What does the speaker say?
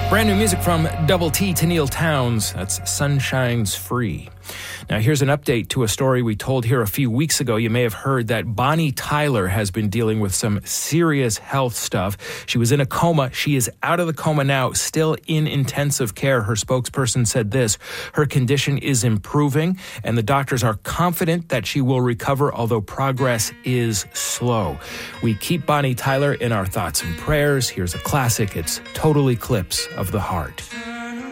Brand new music from Double T to Neil Towns. That's Sunshine's Free. Now, here's an update to a story we told here a few weeks ago. You may have heard that Bonnie Tyler has been dealing with some serious health stuff. She was in a coma. She is out of the coma now, still in intensive care. Her spokesperson said this: her condition is improving, and the doctors are confident that she will recover, although progress is slow. We keep Bonnie Tyler in our thoughts and prayers. Here's a classic. It's Total Eclipse of the Heart.